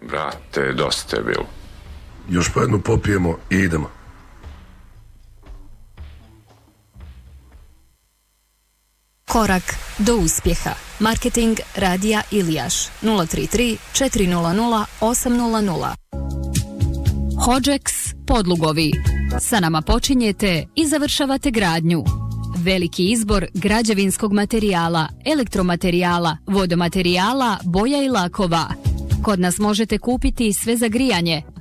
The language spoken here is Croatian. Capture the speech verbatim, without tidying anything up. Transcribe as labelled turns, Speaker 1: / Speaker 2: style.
Speaker 1: Brate, dosta je bilo.
Speaker 2: Još po jednu popijemo i idemo.
Speaker 3: Korak do uspjeha. Marketing Radija Ilijaš nula tri tri četiri nula nula osam nula nula. Hodžeks Podlugovi. Sa nama počinjete i završavate gradnju. Veliki izbor građevinskog materijala, elektromaterijala, vodomaterijala, boja i lakova. Kod nas možete kupiti sve za grijanje,